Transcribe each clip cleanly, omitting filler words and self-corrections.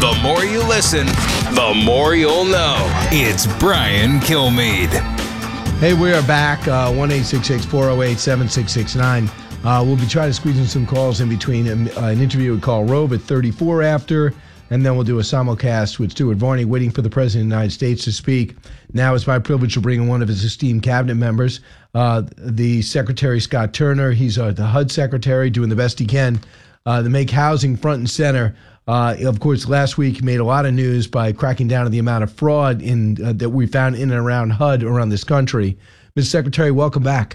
The more you listen, the more you'll know. It's Brian Kilmeade. Hey, we are back. 1-866-408-7669. We'll be trying to squeeze in some calls in between an interview with Karl Rove at 34 after, and then we'll do a simulcast with Stuart Varney, waiting for the President of the United States to speak. Now it's my privilege to bring in one of his esteemed cabinet members, the Secretary Scott Turner. He's the HUD Secretary, doing the best he can to make housing front and center. Of course, last week he made a lot of news by cracking down on the amount of fraud that we found in and around HUD around this country. Mr. Secretary, welcome back.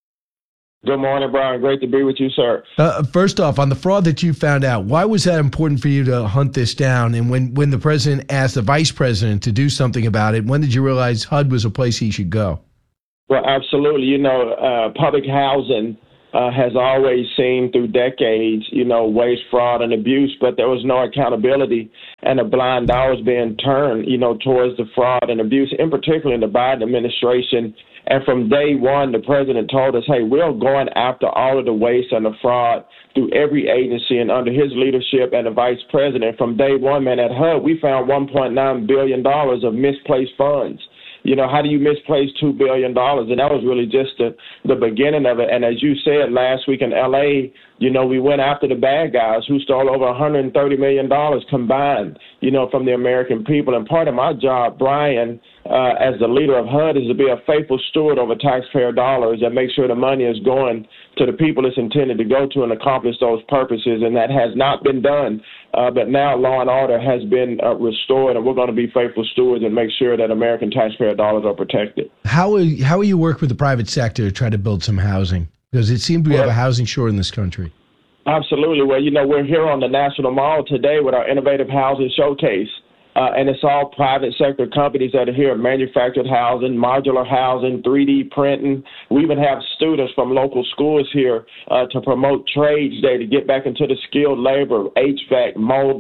Good morning, Brian. Great to be with you, sir. First off, on the fraud that you found out, why was that important for you to hunt this down? And when the president asked the vice president to do something about it, when did you realize HUD was a place he should go? Well, absolutely. Public housing has always seen through decades, waste, fraud, and abuse, but there was no accountability, and a blind eye was being turned, towards the fraud and abuse, in particular in the Biden administration. And from day one, the president told us, hey, we're going after all of the waste and the fraud through every agency, and under his leadership and the vice president. From day one, man, at HUD, we found $1.9 billion of misplaced funds. How do you misplace $2 billion? And that was really just the beginning of it. And as you said last week in L.A., we went after the bad guys who stole over $130 million combined, from the American people. And part of my job, Brian, as the leader of HUD, is to be a faithful steward over taxpayer dollars and make sure the money is going to the people it's intended to go to and accomplish those purposes. And that has not been done. But now law and order has been restored, and we're going to be faithful stewards and make sure that American taxpayer dollars are protected. How will you work with the private sector to try to build some housing? Because it seems we have a housing short in this country. Absolutely. Well, we're here on the National Mall today with our Innovative Housing Showcase. And it's all private sector companies that are here, manufactured housing, modular housing, 3D printing. We even have students from local schools here to promote trades day to get back into the skilled labor, HVAC,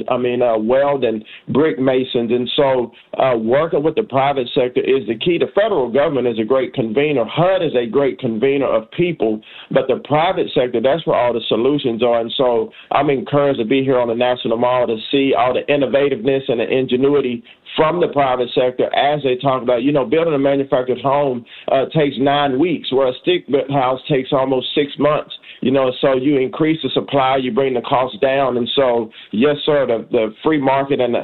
welding, brick masons. And so working with the private sector is the key. The federal government is a great convener. HUD is a great convener of people, but the private sector, that's where all the solutions are. And so I'm encouraged to be here on the National Mall to see all the innovativeness and the ingenuity from the private sector as they talk about, building a manufactured home takes 9 weeks, where a stick-built house takes almost 6 months. So you increase the supply, you bring the cost down. And so, yes, sir, the free market and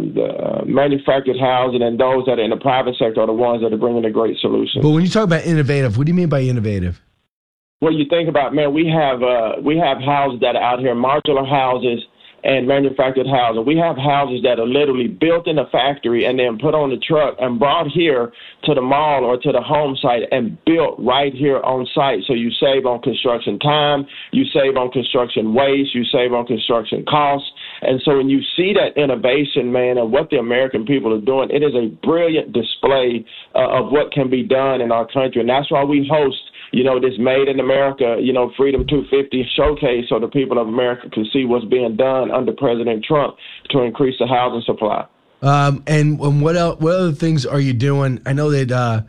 the manufactured housing and those that are in the private sector are the ones that are bringing a great solution. But when you talk about innovative, what do you mean by innovative? Well, you think about, man, we have houses that are out here, modular houses, and manufactured housing. We have houses that are literally built in a factory and then put on the truck and brought here to the mall or to the home site and built right here on site. So you save on construction time, you save on construction waste, you save on construction costs. And so when you see that innovation, man, and what the American people are doing, it is a brilliant display of what can be done in our country. And that's why we host this Made in America, Freedom 250 showcase, so the people of America can see what's being done under President Trump to increase the housing supply. And what other things are you doing? I know that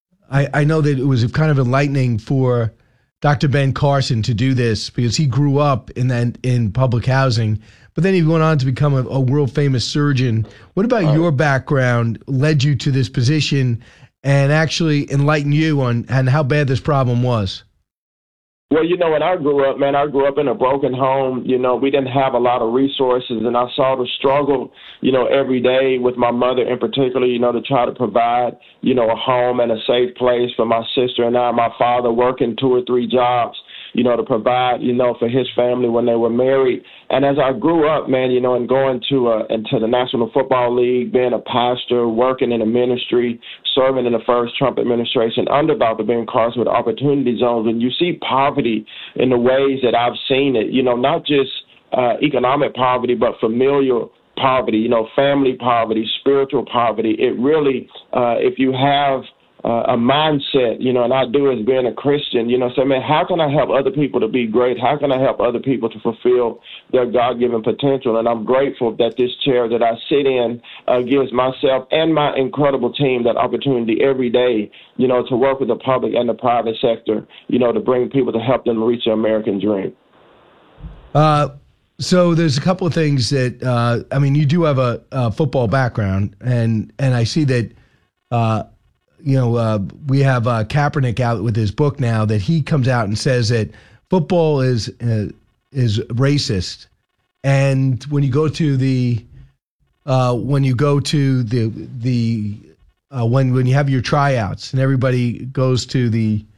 I know that it was kind of enlightening for Dr. Ben Carson to do this because he grew up in public housing, but then he went on to become a world famous surgeon. What about your background led you to this position and actually enlighten you on how bad this problem was? Well, when I grew up, man, I grew up in a broken home. We didn't have a lot of resources, and I saw the struggle, every day with my mother in particular, to try to provide, a home and a safe place for my sister and I, my father working 2 or 3 jobs, to provide, for his family when they were married. And as I grew up, man, and going into the National Football League, being a pastor, working in a ministry, serving in the first Trump administration under Dr. Ben Carson with opportunity zones, and you see poverty in the ways that I've seen it, not just economic poverty, but familial poverty, family poverty, spiritual poverty. It really, if you have a mindset, and I do as being a Christian, say, man, how can I help other people to be great? How can I help other people to fulfill their God-given potential? And I'm grateful that this chair that I sit in gives myself and my incredible team that opportunity every day, to work with the public and the private sector, to bring people to help them reach their American dream. So there's a couple of things that you do have a football background, and I see that we have Kaepernick out with his book now that he comes out and says that football is racist, and when you go to when you have your tryouts and everybody goes to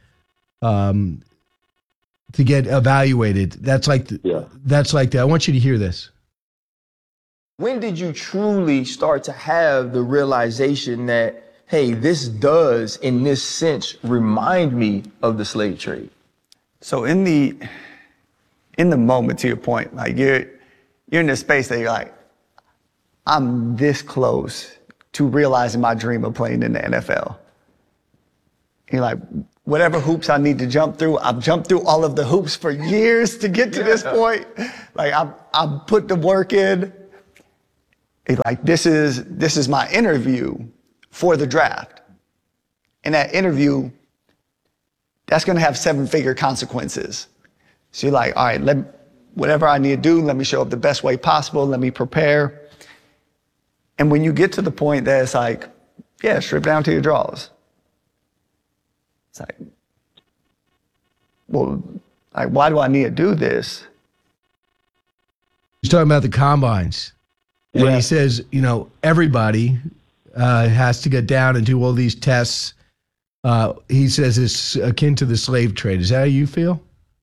to get evaluated, that's like that. I want you to hear this. When did you truly start to have the realization that, hey, this does, in this sense, remind me of the slave trade? So in the moment, to your point, like you're in this space that you're like, I'm this close to realizing my dream of playing in the NFL. You're like, whatever hoops I need to jump through, I've jumped through all of the hoops for years to get to this point. Like I've put the work in. It's like, this is my interview for the draft. And that interview, that's going to have 7-figure consequences. So you're like, all right, whatever I need to do, let me show up the best way possible. Let me prepare. And when you get to the point that it's like, yeah, strip down to your drawers. It's like, well, like, why do I need to do this? He's talking about the combines. And he says, everybody has to get down and do all these tests. He says it's akin to the slave trade. Is that how you feel?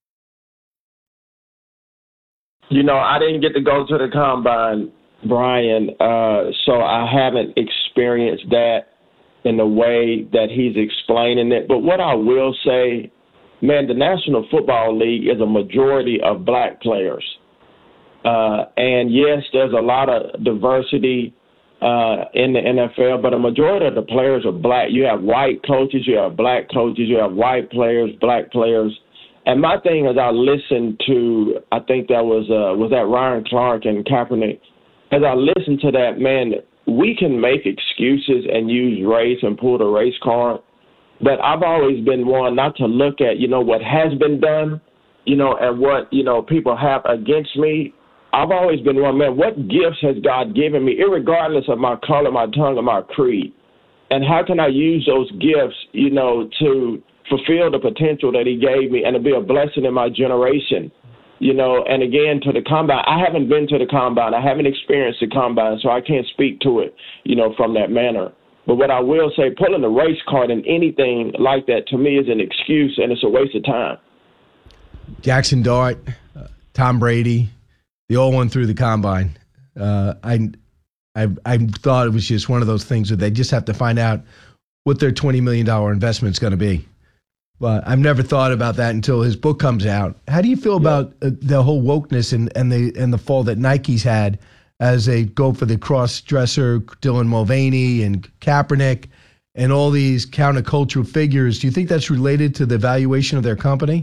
I didn't get to go to the combine, Brian, so I haven't experienced that in the way that he's explaining it. But what I will say, man, the National Football League is a majority of black players. And yes, there's a lot of diversity in the NFL, but a majority of the players are black. You have white coaches, you have black coaches, you have white players, black players. And my thing is, I listened to, I think that was that Ryan Clark and Kaepernick. As I listened to that, man, we can make excuses and use race and pull the race card, but I've always been one not to look at, what has been done, and what, people have against me. I've always been one, man, what gifts has God given me, irregardless of my color, my tongue, or my creed? And how can I use those gifts, to fulfill the potential that he gave me and to be a blessing in my generation? And again, to the combine, I haven't been to the combine. I haven't experienced the combine, so I can't speak to it, from that manner. But what I will say, pulling the race card in anything like that, to me, is an excuse, and it's a waste of time. Jackson Dart, Tom Brady, they all went through the combine. I thought it was just one of those things where they just have to find out what their $20 million investment is going to be. But I've never thought about that until his book comes out. How do you feel about the whole wokeness and the fall that Nike's had as they go for the cross-dresser, Dylan Mulvaney and Kaepernick and all these countercultural figures? Do you think that's related to the valuation of their company?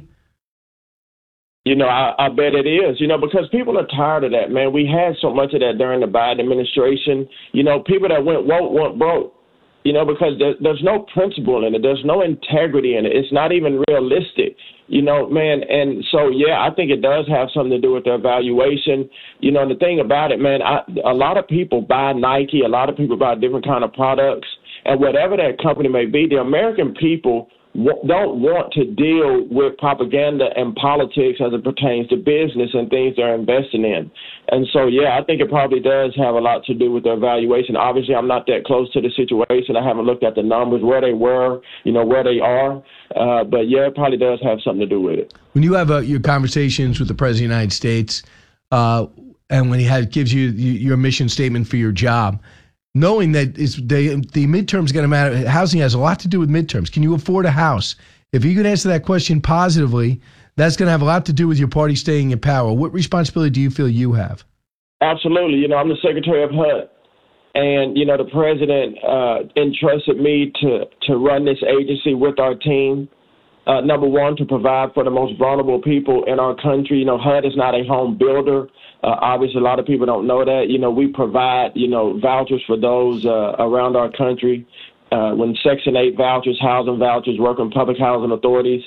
I bet it is, because people are tired of that, man. We had so much of that during the Biden administration. People that went woke went broke. Because there's no principle in it. There's no integrity in it. It's not even realistic, man. And so, I think it does have something to do with their valuation. The thing about it, man, a lot of people buy Nike. A lot of people buy different kind of products. And whatever that company may be, the American people don't want to deal with propaganda and politics as it pertains to business and things they're investing in. And so, I think it probably does have a lot to do with their valuation. Obviously, I'm not that close to the situation. I haven't looked at the numbers, where they were, where they are. But, it probably does have something to do with it. When you have your conversations with the President of the United States and when he gives you your mission statement for your job, knowing that the midterms going to matter, housing has a lot to do with midterms. Can you afford a house? If you could answer that question positively, that's going to have a lot to do with your party staying in power. What responsibility do you feel you have? Absolutely. I'm the Secretary of HUD. And, the president entrusted me to run this agency with our team. Number one, to provide for the most vulnerable people in our country. HUD is not a home builder. Obviously, a lot of people don't know that. We provide, vouchers for those around our country. When Section 8 vouchers, housing vouchers, work in public housing authorities.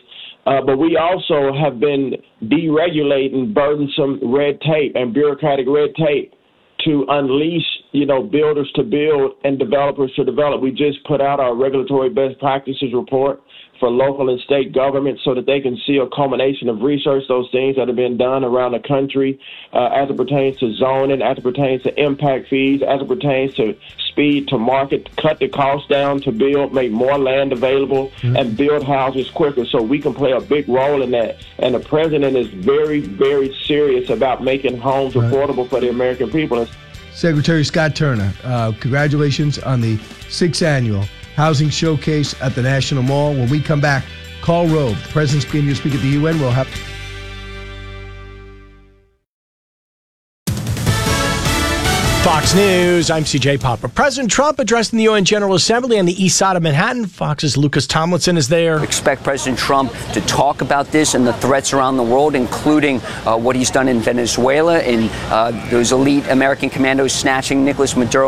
But we also have been deregulating burdensome red tape and bureaucratic red tape to unleash, builders to build and developers to develop. We just put out our regulatory best practices report for local and state governments so that they can see a culmination of research, those things that have been done around the country as it pertains to zoning, as it pertains to impact fees, as it pertains to speed to market, cut the cost down to build, make more land available, and build houses quicker so we can play a big role in that. And the president is very, very serious about making homes affordable for the American people. Secretary Scott Turner, congratulations on the 6th annual Housing Showcase at the National Mall. When we come back, Karl Rove, the president's going to speak at the UN. We'll have... Fox News, I'm CJ Popper. President Trump addressing the UN General Assembly on the east side of Manhattan. Fox's Lucas Tomlinson is there. Expect President Trump to talk about this and the threats around the world, including what he's done in Venezuela and those elite American commandos snatching Nicolas Maduro